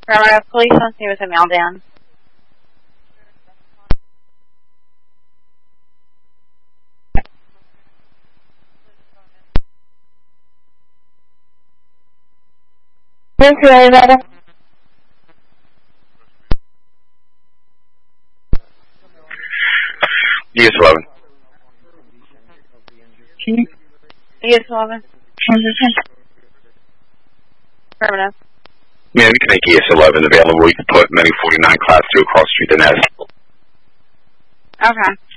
Police on scene with a male down. Yes, really, madam. DS11. ES11. Affirmative. Yeah, we can make ES11 available. We can put many 49 Class 2 across the street to Nest. Okay.